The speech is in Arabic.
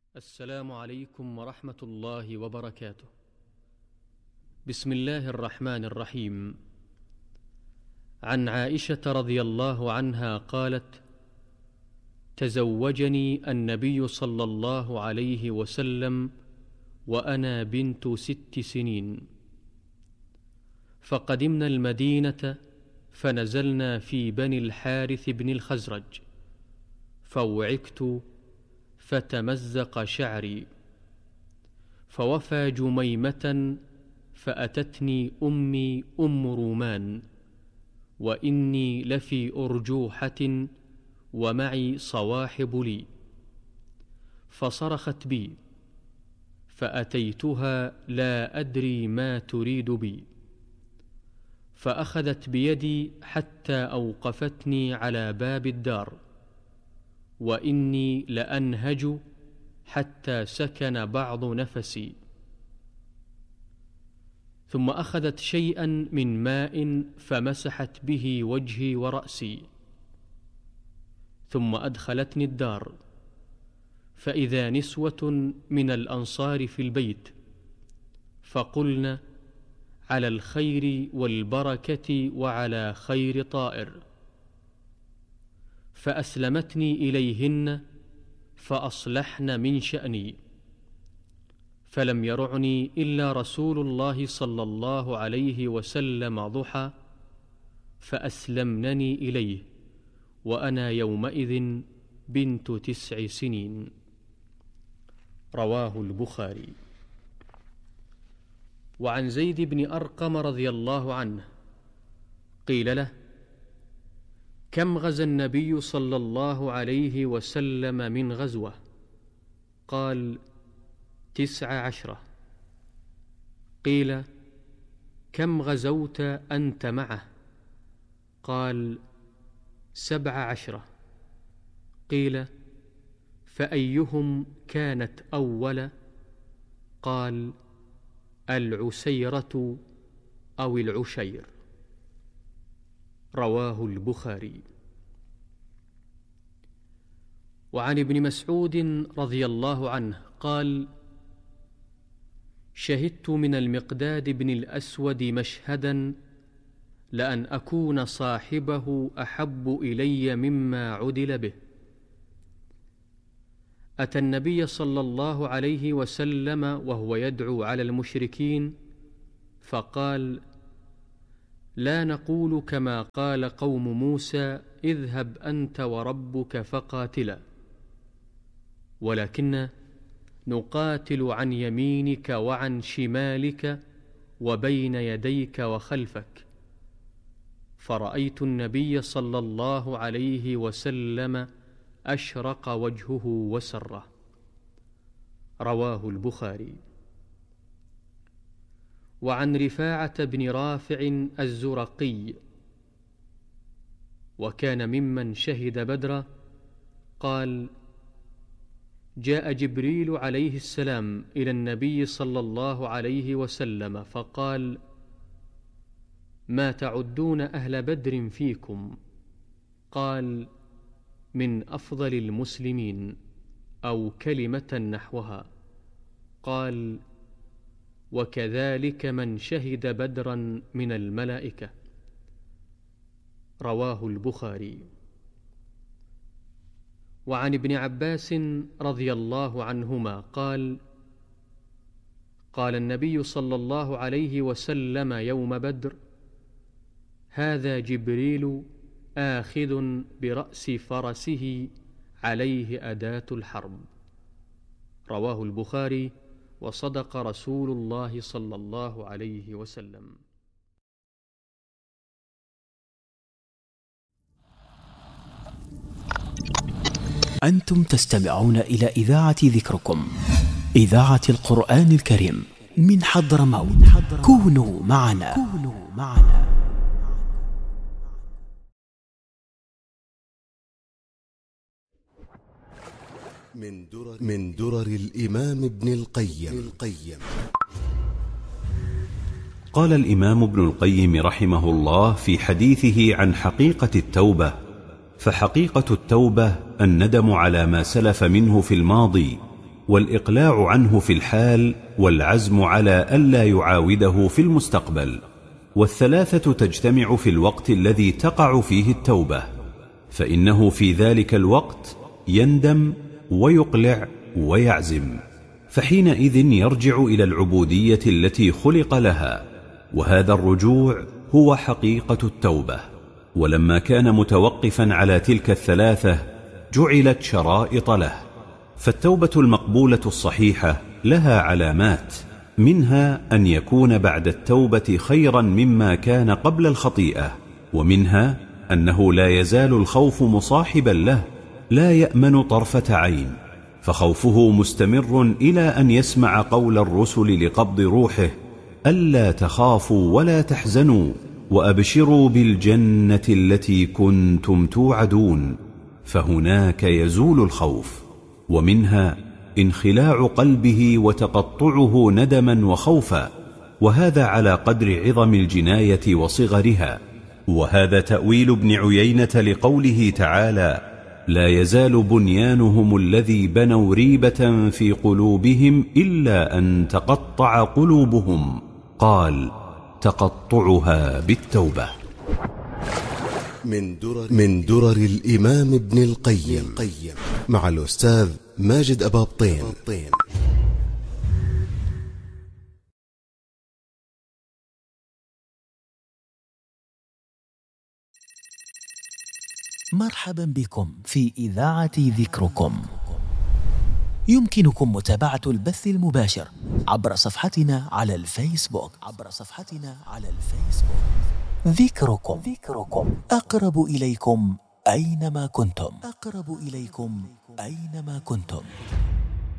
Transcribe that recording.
السلام عليكم ورحمة الله وبركاته. بسم الله الرحمن الرحيم. عن عائشة رضي الله عنها قالت: تزوجني النبي صلى الله عليه وسلم وأنا بنت 6 سنين، فقدمنا المدينة فنزلنا في بني الحارث بن الخزرج، فوعكت فتمزق شعري، فوفى جميمة فأتتني أمي أم رومان وإني لفي أرجوحة ومعي صواحب لي، فصرخت بي فأتيتها لا أدري ما تريد بي، فأخذت بيدي حتى أوقفتني على باب الدار، وإني لأنهج حتى سكن بعض نفسي، ثم أخذت شيئا من ماء فمسحت به وجهي ورأسي، ثم أدخلتني الدار، فإذا نسوة من الأنصار في البيت، فقلن: على الخير والبركة وعلى خير طائر، فأسلمتني إليهن فأصلحن من شأني، فلم يرعني إلا رسول الله صلى الله عليه وسلم ضحى، فأسلمنني إليه وأنا يومئذ بنت 9 سنين. رواه البخاري. وعن زيد بن أرقم رضي الله عنه قيل له: كم غزا النبي صلى الله عليه وسلم من غزوة؟ قال: 19. قيل: كم غزوت أنت معه؟ قال: 17. قيل: فأيهم كانت أول؟ قال: العسيرة أو العشير. رواه البخاري. وعن ابن مسعود رضي الله عنه قال: شهدت من المقداد بن الأسود مشهدا لأن أكون صاحبه أحب إلي مما عدل به. أتى النبي صلى الله عليه وسلم وهو يدعو على المشركين، فقال: لا نقول كما قال قوم موسى: اذهب أنت وربك فقاتلا، ولكن نقاتل عن يمينك وعن شمالك وبين يديك وخلفك. فرأيت النبي صلى الله عليه وسلم أشرق وجهه وسره. رواه البخاري. وعن رفاعة بن رافع الزرقي وكان ممن شهد بدرا قال: جاء جبريل عليه السلام إلى النبي صلى الله عليه وسلم فقال: ما تعدون أهل بدر فيكم؟ قال: من أفضل المسلمين، أو كلمة نحوها. قال: وكذلك من شهد بدرا من الملائكة. رواه البخاري. وعن ابن عباس رضي الله عنهما قال: قال النبي صلى الله عليه وسلم يوم بدر: هذا جبريل آخذ برأس فرسه عليه أداة الحرب. رواه البخاري. وصدق رسول الله صلى الله عليه وسلم. أنتم تستمعون إلى إذاعة ذكركم، إذاعة القرآن الكريم من حضرموت. كونوا معنا. من درر الإمام ابن القيم. قال الإمام ابن القيم رحمه الله في حديثه عن حقيقة التوبة: فحقيقة التوبة الندم على ما سلف منه في الماضي، والإقلاع عنه في الحال، والعزم على ألا يعاوده في المستقبل. والثلاثة تجتمع في الوقت الذي تقع فيه التوبة، فإنه في ذلك الوقت يندم ويقلع ويعزم، فحينئذ يرجع إلى العبودية التي خلق لها، وهذا الرجوع هو حقيقة التوبة. ولما كان متوقفا على تلك الثلاثة جعلت شرائط له. فالتوبة المقبولة الصحيحة لها علامات، منها أن يكون بعد التوبة خيرا مما كان قبل الخطيئة، ومنها أنه لا يزال الخوف مصاحبا له، لا يأمن طرفة عين، فخوفه مستمر إلى أن يسمع قول الرسل لقبض روحه: ألا تخافوا ولا تحزنوا وأبشروا بالجنة التي كنتم توعدون، فهناك يزول الخوف. ومنها انخلاع قلبه وتقطعه ندما وخوفا، وهذا على قدر عظم الجناية وصغرها. وهذا تأويل ابن عيينة لقوله تعالى: لا يزال بنيانهم الذي بنوا ريبة في قلوبهم إلا أن تقطع قلوبهم. قال: تقطعها بالتوبة. من درر الإمام ابن القيم مع الأستاذ ماجد أبابطين. مرحبا بكم في إذاعة ذكركم. يمكنكم متابعة البث المباشر عبر صفحتنا على الفيسبوك. ذكركم أقرب إليكم أينما كنتم.